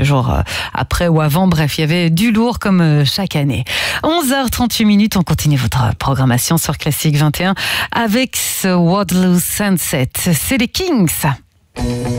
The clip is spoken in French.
jours après ou avant. Bref, il y avait du lourd comme chaque année. 11h38, on continue votre programmation sur Classique 21 avec ce Waterloo Sunset. C'est les Kings.